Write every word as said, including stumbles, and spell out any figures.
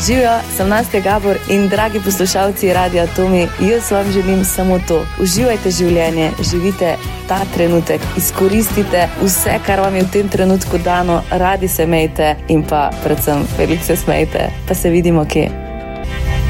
Živijo, sem Nastja Gabor in dragi poslušalci Radia Tomi, jaz vam želim samo to. Uživajte življenje, živite ta trenutek, izkoristite vse, kar vam je v tem trenutku dano, radi se imejte in pa predvsem veliko se smejte, pa se vidimo kje.